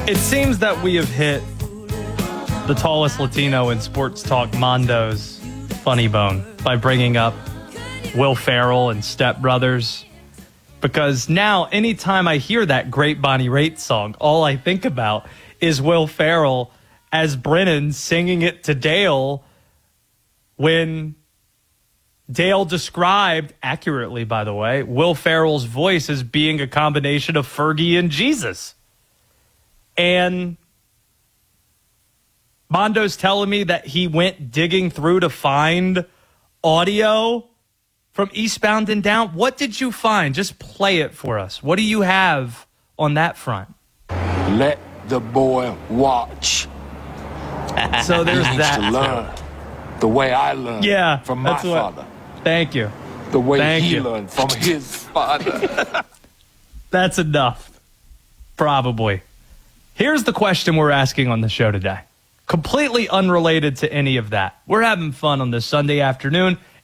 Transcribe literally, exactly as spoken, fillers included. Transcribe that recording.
It seems that we have hit the tallest Latino in sports talk Mondo's funny bone by bringing up Will Ferrell and Step Brothers. Because now, anytime I hear that great Bonnie Raitt song, all I think about is Will Ferrell as Brennan singing it to Dale when Dale described, accurately by the way, Will Ferrell's voice as being a combination of Fergie and Jesus. And Mondo's telling me that he went digging through to find audio from Eastbound and Down. What did you find? Just play it for us. What do you have on that front? Let the boy watch. So there's He needs that. to learn the way I learned Yeah, from my that's what- father. Thank you. The way Thank he you. learned from his father. That's enough. Probably. Here's the question we're asking on the show today. Completely unrelated to any of that. We're having fun on this Sunday afternoon.